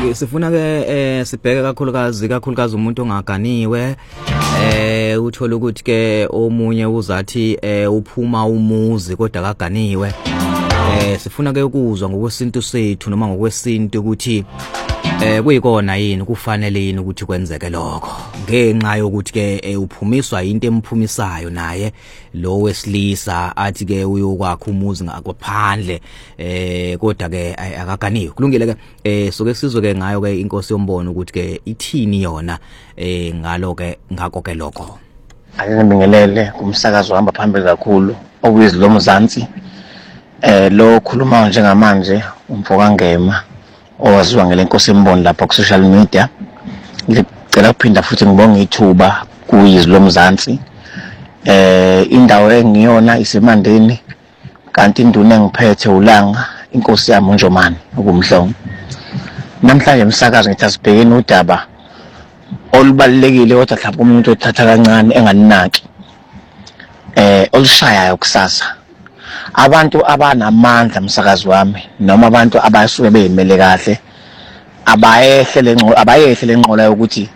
sifuna ke sibheke kakhulukazi umuntu ongaganiwe uthola ukuthi ke omunye uzathi uphuma umuzi kodwa akaganiwe. Sifuna ke ukuzwa ngokwesintu sethu noma ngokwesintu ukuthi kuyikona yini kufanele yini ukuthi kwenzeke lokho ngenxa yokuthi ke uphumiswa into emphumisayo naye lo wesilisa athi ke uyokwakha umuzi ngaphandle kodwa ke akaganiwe. Kulungile ke soke sizwe ke ngayo ke inkosi yombono ukuthi ke ithini yona ngalo ke ngako ke lokho. Ake ngibingelele kumsakazo ohamba phambili kakhulu okuyizilo Mzansi. Lo khuluma njengamanje umfokangema owaziwa ngelenkosi yombono lapha ku social media. Ngicela ukuphinda futhi ngibonge ithuba kuyizilo Mzansi. Indawo engiyona isemandeni kanti induna engiphethe ulanga inkosi yami uNjomani okumhlongo. Namhlanje umsakazo ngithi asibhekeni udaba olubalekile kodwa mhlawumbe umuntu othatha kancane enganinaki olushayayo kusasa. Abantu abanamandla umsakazi wami noma abantu abasuke beyimele kahle abayehle lenqola ukuthi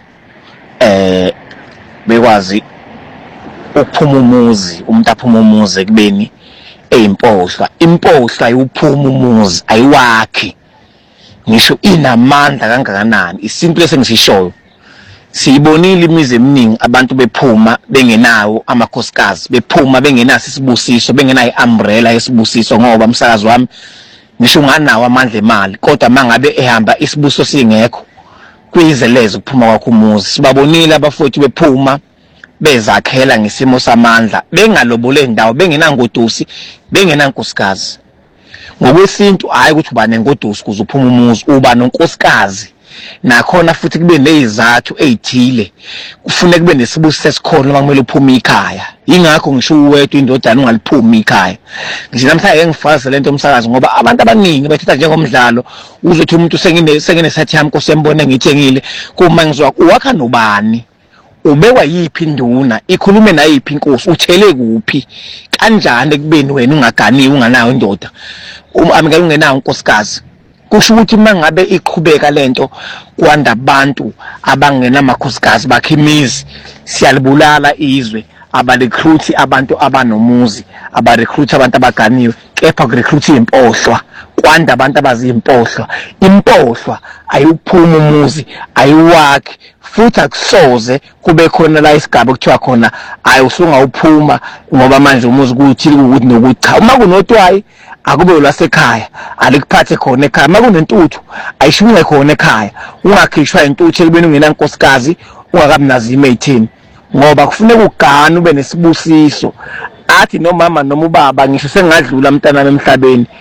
bekwazi ukuphuma umuzi umuntu aphuma umuzi kubeni eyimpohlwa. Impohlwa ayiphuma umuzi ayiwakhi ngisho inamandla kangakanani. Isinto lesengisishoyo siyibonile imizi eminingi abantu bephuma bengenawo amakhosikazi, bephuma bengenaso isibusiso, bengenayo umbrella yesibusiso ngoba umsakazi wami ngisho nganawo amandla emali kodwa mangabe ehamba isibuso singekho kuyizelezo ukuphuma kwakho umuzi. Sibabonile abafowethu bephuma bezakhela ngesimo samandla bengalobole indawo bengenangodusi bengenankosikazi. Ngokwesintu hayi ukuthi uba nengodusi kuze uphuma umuzi uba nonkosikazi nakhona futhi kube nezizathu ezithile kufuneka kube nesibusiso esikhona uma kumele uphume ekhaya. Ingakho ngisho uwedwa indodana ungaliphumi ekhaya. Ngisho namhlanje ngifaza lento umsakazi ngoba abantu abaningi bethatha njengomdlalo uzothi umuntu senginesathi yami Nkosi yambona ngithengile kuma ngizwa wakha nobani ubekwa yiphi induna ikhulume nayiphi inkosi uthele kuphi kanjani kubeni wena ungaganiwe unganayo indoda amike ungenayo unkosikazi. Kusho ukuthi mangabe iqhubeka lento kwanda abantu abangenamakhosikazi bakhimizi siyalibulala izwe abarecruit abantu abanomuzi abarecruit abantu abaganiwe kepha kurecruit impohlwa kwanda abantu abazimpohlwa. Impohlwa ayuphuma umuzi ayiwakhi futhi akusoze kube khona la isigaba kuthiwa khona ayusunga uphuma ngoba manje umuzi kuthile ukuthi nokuthi cha uma kunotwayi akube lwasekhaya alikuphathe khona ekhaya. Uma kunentuthu ayishunge khona ekhaya ungakhishwa intuthu elibeni ungenankosikazi ungakabi nazimo 18 ngoba kufuneka ugana ube nesibusiso athi nomama noma ubaba ngisho sengadlula umntana emhlabeni